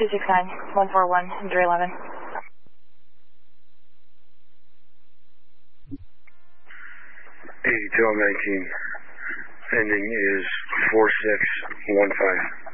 269-141, 311. 82, I'm 19. Ending is 4615.